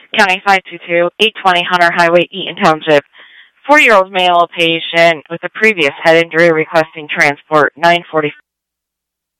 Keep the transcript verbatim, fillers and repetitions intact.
County five two two, eight twenty Hunter Highway, Eaton Township. Four-year-old male patient with a previous head injury requesting transport, nine forty.